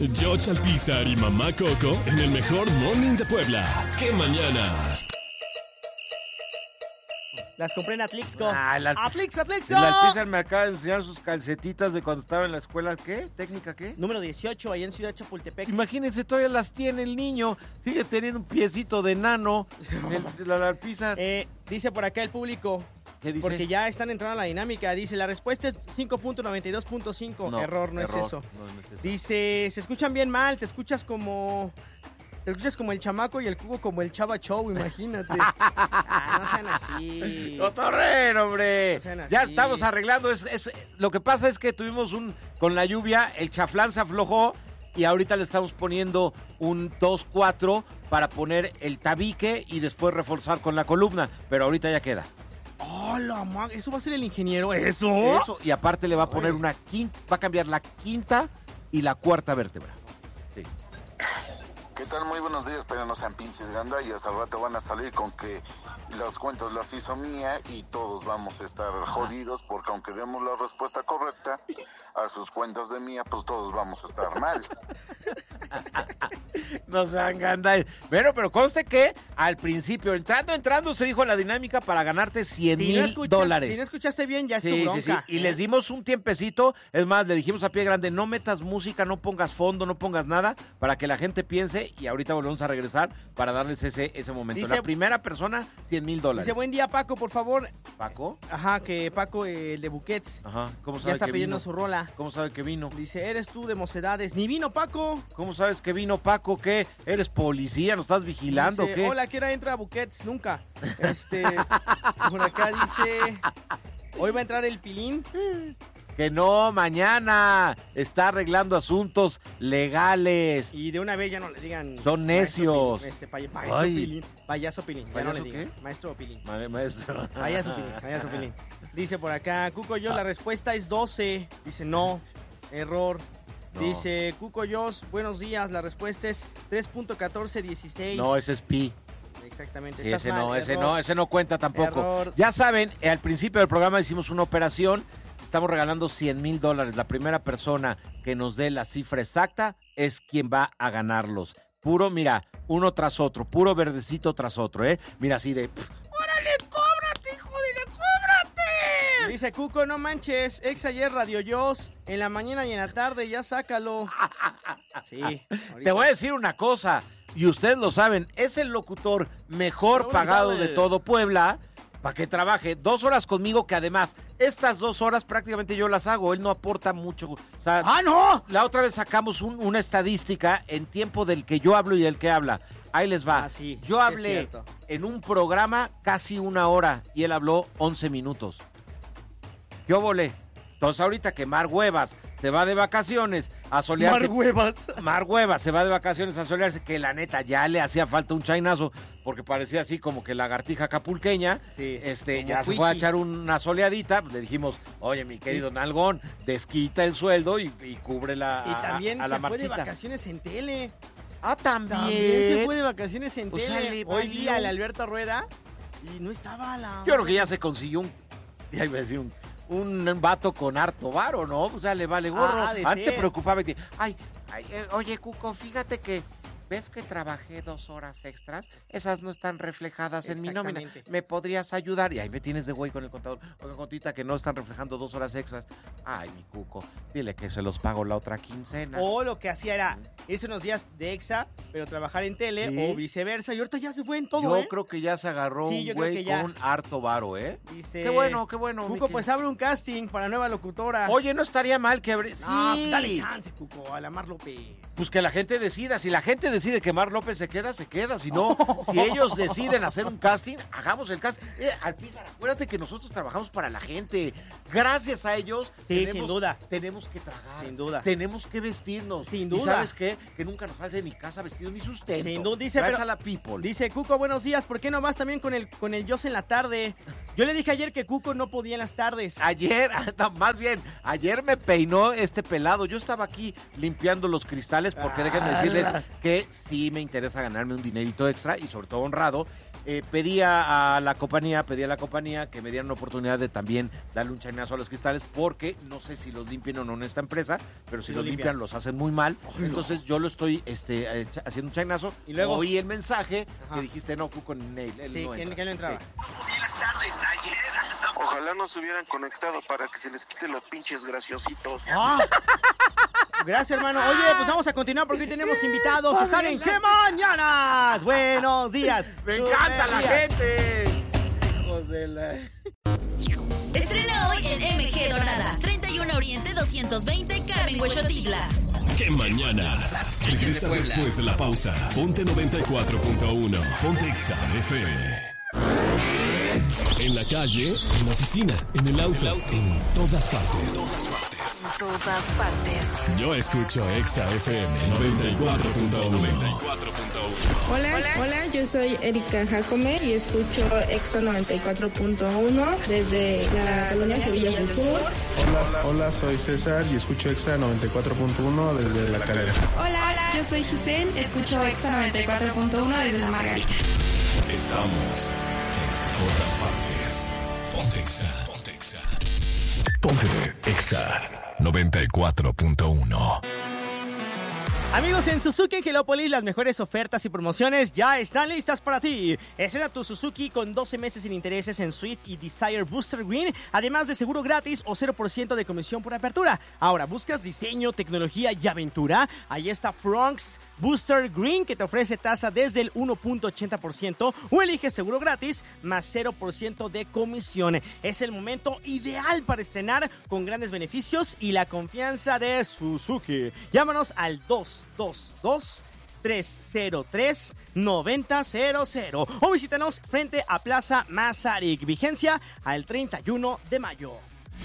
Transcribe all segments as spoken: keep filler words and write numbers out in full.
George Alpizar y Mamá Coco en el mejor morning de Puebla. ¡Qué mañanas! Las compré en Atlixco. Ah, la- Atlixco, Atlixco. El Alpizar me acaba de enseñar sus calcetitas de cuando estaba en la escuela. ¿Qué? ¿Técnica qué? Número dieciocho, allá en Ciudad Chapultepec. Imagínense, todavía las tiene el niño. Sigue teniendo un piecito de enano. El, el Alpizar. Eh, dice por acá el público. ¿Qué dice? Porque ya están entrando a la dinámica. Dice, la respuesta es cinco punto noventa y dos punto cinco. No, error, no error, es eso. no, no es eso. Dice, se escuchan bien mal, te escuchas como... Te escuchas como el chamaco y el cubo como el Chava Show, imagínate. Ah, no sean así. ¡Cotorrero, hombre! No sean así. Ya estamos arreglando. Es, es- lo que pasa es que tuvimos un... Con la lluvia, el chaflán se aflojó y ahorita le estamos poniendo un dos cuatro para poner el tabique y después reforzar con la columna. Pero ahorita ya queda. ¡Oh, la ma- ¿Eso va a ser el ingeniero? ¿Eso? Eso, y aparte le va a poner Oye. una quinta, va a cambiar la quinta y la cuarta vértebra. Sí. ¿Qué tal? Muy buenos días, pero no sean pinches gandallas. Al rato van a salir con que las cuentas las hizo mía y todos vamos a estar jodidos porque aunque demos la respuesta correcta a sus cuentas de mía, pues todos vamos a estar mal. No sean gandallas. Pero, pero conste que al principio, entrando, entrando, se dijo la dinámica para ganarte cien Si no mil escuchas- dólares. Si no escuchaste bien, ya es tu Sí, bronca. sí, sí. Y les dimos un tiempecito. Es más, le dijimos a pie grande, no metas música, no pongas fondo, no pongas nada, para que la gente piense y ahorita volvemos a regresar para darles ese, ese momento. Dice- la primera persona, cien mil dólares. Dice, buen día, Paco, por favor. ¿Paco? Ajá, que Paco, eh, el de Buquets, Ajá. ¿Cómo ya sabe está que pidiendo vino? su rola. ¿Cómo sabe que vino? Dice, eres tú de Mocedades. Ni vino, Paco. ¿Cómo sabes que vino, Paco? ¿Qué? ¿Eres policía? ¿Nos estás vigilando? Dice, ¿Qué? hola, ¿qué hora entra a Buquets? Nunca. Este, por acá dice, hoy va a entrar el Pilín. Que no, mañana está arreglando asuntos legales. Y de una vez ya no le digan. Son maestro necios. Pilín, Este, pay- maestro Ay. Pilín. Payaso Pilín. Ya no ¿Payaso le digan. qué? Maestro Pilín. Ma- Maestro. Payaso Pilín. Payaso Pilín. Dice por acá, Cuco Yos, la respuesta es doce. Dice, no. Error. No. Dice, Cuco Yos, buenos días. La respuesta es tres punto catorce dieciséis. No, ese es pi. Exactamente. Sí, estás ese mal, no, ese error. no, ese no cuenta tampoco. Error. Ya saben, eh, al principio del programa hicimos una operación. Estamos regalando cien mil dólares. La primera persona que nos dé la cifra exacta es quien va a ganarlos. Puro, mira, uno tras otro, puro verdecito tras otro, ¿eh? Mira, así de... pff, ¡órale, cóbrate, hijo de la cóbrate! Dice Cuco, no manches, ex ayer Radio Yos, en la mañana y en la tarde, ya sácalo. Sí. Te voy a decir una cosa, y ustedes lo saben, es el locutor mejor pagado de todo Puebla para que trabaje dos horas conmigo, que además, estas dos horas prácticamente yo las hago, él no aporta mucho. O sea, ¡Ah, no! la otra vez sacamos un- una estadística en tiempo del que yo hablo y el que habla. Ahí les va. Ah, sí, yo sí es hablé cierto. en un programa casi una hora y él habló once minutos. Yo volé. Entonces ahorita que Mar Huevas se va de vacaciones a solearse. Mar Huevas. Mar Huevas se va de vacaciones a solearse, que la neta ya le hacía falta un chainazo, porque parecía así como que lagartija acapulqueña. Sí, este, como ya se Quickie. fue a echar una soleadita, pues le dijimos, oye, mi querido Nalgón, desquita el sueldo y, y cubre la, Y a- también a, se la fue de Marcita. vacaciones en tele. Ah, también. También se fue de vacaciones en O sea, tele. le Hoy valió. vi al Alberto Rueda y no estaba la... Yo creo que ya se consiguió un, ya iba a decir un, un vato con harto varo, ¿no? O sea, le vale gorro. Ah, de Antes ser. se preocupaba y decía, ay, ay, eh, oye, Cuco, fíjate que ves que trabajé dos horas extras, esas no están reflejadas en mi nómina. Exactamente. ¿Me podrías ayudar? Y ahí me tienes de güey con el contador. Oiga, Contita, que no están reflejando dos horas extras. Ay, mi Cuco, dile que se los pago la otra quincena. O lo que hacía era irse unos días de exa, pero trabajar en tele, Sí. o viceversa. Y ahorita ya se fue en todo, Yo ¿eh? creo que ya se agarró Sí, un yo creo güey que ya. con harto varo, ¿eh? Dice... Qué bueno, qué bueno. Cuco, Miki. pues abre un casting para nueva locutora. Oye, no estaría mal que abre... Sí. Ah, pues dale chance, Cuco, a la Mar López. Pues que la gente decida. Si la gente decide que Mar López se queda, se queda. Si no, si ellos deciden hacer un casting, hagamos el casting. Eh, Alpizar, acuérdate que nosotros trabajamos para la gente. Gracias a ellos. Sí, sin duda. Tenemos que tragar. Sin duda. Tenemos que vestirnos. Sin ¿Y duda. sabes qué? Que nunca nos falte ni casa, vestido, ni sustento. Sin duda, dice, Gracias pero- a la people. Dice Cuco, buenos días, ¿por qué no vas también con el con el Yos en la tarde? Yo le dije ayer que Cuco no podía en las tardes. Ayer, no, más bien, ayer me peinó este pelado. Yo estaba aquí limpiando los cristales porque déjenme decirles que sí me interesa ganarme un dinerito extra y sobre todo honrado. eh, pedía a la compañía, pedía a la compañía que me dieran la oportunidad de también darle un chainazo a los cristales, porque no sé si los limpian o no en esta empresa, pero si Sí los lo limpian, limpian. los hacen muy mal. Ay, Entonces no. yo lo estoy este, eh, cha- haciendo un chainazo. Y luego- oí el mensaje Ajá. que dijiste, no, Cuco, Neil, él Sí, no que, entra. que no entraba. Sí. Ojalá no se hubieran conectado para que se les quite los pinches graciositos. Ah. Gracias, hermano. Oye, pues vamos a continuar porque hoy tenemos invitados. Están en ¡Qué Mañanas! Buenos días. ¡Me encanta la Buenos días. gente! Hijos de la... Estrena hoy en M G Dorada, treinta y uno Oriente doscientos veinte, Carmen Huexotitla. ¡Qué mañanas! Regresa después de la pausa. Ponte noventa y cuatro punto uno. Ponte Exa F M. En la calle, en la oficina, en el auto, en todas partes. Todas partes. En todas partes. Yo escucho Exa F M noventa y cuatro punto uno. Hola, hola, yo soy Erika Jacome y escucho Exa noventa y cuatro punto uno desde la colonia Sevillas del Sur. Hola, hola, soy César y escucho Exa noventa y cuatro punto uno desde La Calera. Hola, hola, yo soy Giselle, escucho Exa noventa y cuatro punto uno desde La Margarita. Estamos en todas partes. Ponte Exa. Ponte Exa. Ponte Exa noventa y cuatro punto uno. Amigos, en Suzuki Angelópolis, las mejores ofertas y promociones ya están listas para ti. Estrena tu Suzuki con doce meses sin intereses en Swift y Desire Booster Green, además de seguro gratis o cero por ciento de comisión por apertura. Ahora, ¿buscas diseño, tecnología y aventura? Ahí está Fronx Booster Green, que te ofrece tasa desde el uno punto ochenta por ciento, o eliges seguro gratis más cero por ciento de comisión. Es el momento ideal para estrenar con grandes beneficios y la confianza de Suzuki. Llámanos al dos dos dos, tres cero tres, nueve cero cero cero o visítanos frente a Plaza Mazarik. Vigencia al treinta y uno de mayo.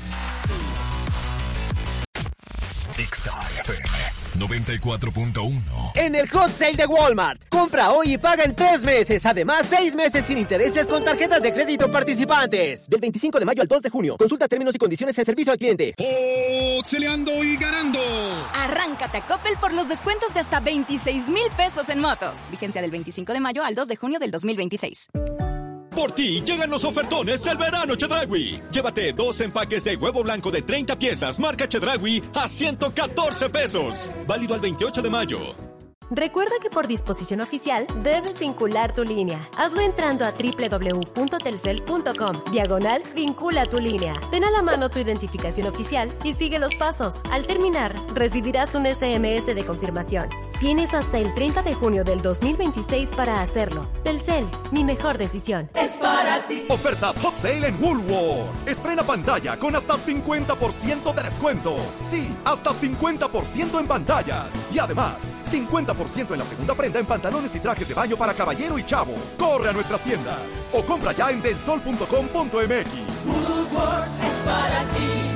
Exa F M noventa y cuatro punto uno. En el Hot Sale de Walmart. Compra hoy y paga en tres meses. Además, seis meses sin intereses con tarjetas de crédito participantes. Del veinticinco de mayo al dos de junio. Consulta términos y condiciones en servicio al cliente. Oxeleando y ganando. Arráncate a Coppel por los descuentos de hasta veintiséis mil pesos en motos. Vigencia del veinticinco de mayo al dos de junio del dos mil veintiséis. Por ti llegan los ofertones del verano Chedraui. Llévate dos empaques de huevo blanco de treinta piezas marca Chedraui a ciento catorce pesos. Válido al veintiocho de mayo. Recuerda que por disposición oficial debes vincular tu línea. Hazlo entrando a doble u doble u doble u punto telcel punto com, diagonal vincula tu línea. Ten a la mano tu identificación oficial y sigue los pasos. Al terminar, recibirás un ese eme ese de confirmación. Tienes hasta el treinta de junio del dos mil veintiséis para hacerlo. Telcel, mi mejor decisión. Es para ti. Ofertas Hot Sale en Woolworth. Estrena pantalla con hasta cincuenta por ciento de descuento. Sí, hasta cincuenta por ciento en pantallas. Y además, cincuenta por ciento en la segunda prenda en pantalones y trajes de baño para caballero y chavo. Corre a nuestras tiendas o compra ya en delsol punto com punto eme equis. Woolworth es para ti.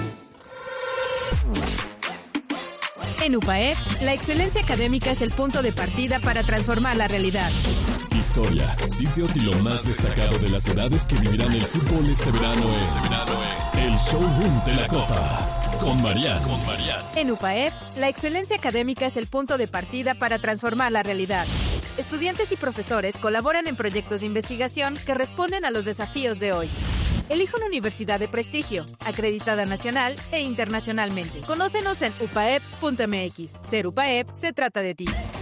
En UPAEP, la excelencia académica es el punto de partida para transformar la realidad. Historia, sitios y lo más destacado de las ciudades que vivirán el fútbol este verano en, este verano en el Showroom de la Copa. Con Marian. Con Marian. En UPAEP, la excelencia académica es el punto de partida para transformar la realidad. Estudiantes y profesores colaboran en proyectos de investigación que responden a los desafíos de hoy. Elige una universidad de prestigio, acreditada nacional e internacionalmente. Conócenos en upaep punto eme equis. Ser UPAEP se trata de ti.